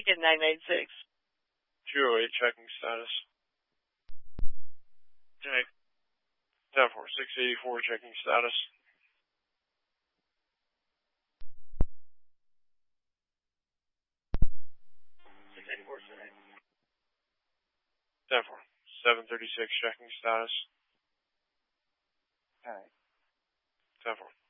Lincoln 996. 208 checking status. Check. 10-4, 684 checking status. Check. 10-4, 736 checking status. Alright. 10-4.